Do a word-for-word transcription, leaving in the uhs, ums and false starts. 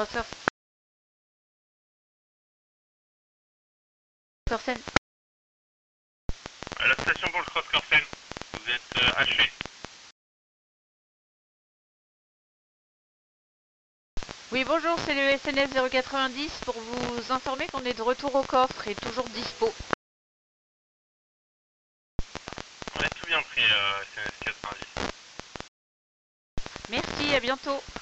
Crosser. Corsen. À la station pour le Cross Corsen, vous êtes euh, haché. Oui, bonjour, c'est le S N S zéro quatre-vingt-dix pour vous informer qu'on est de retour au coffre et toujours dispo. On a tout bien pris, euh, S N S quatre-vingt-dix. Merci, à bientôt.